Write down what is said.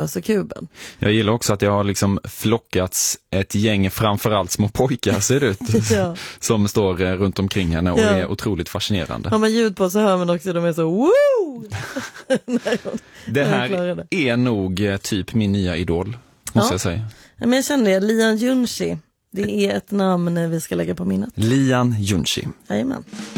alltså kuben. Jag gillar också att det har liksom flockats ett gäng, framförallt små pojkar ser det ut, Ja. som står runt omkring henne och är otroligt fascinerande. Har man ljud på så hör man också, de är så woo! Det här är nog typ min nya idol, måste jag säga. Men jag känner det, Lian Junshi. Det är ett namn vi ska lägga på minnet. Lian Junshi. Jajamän.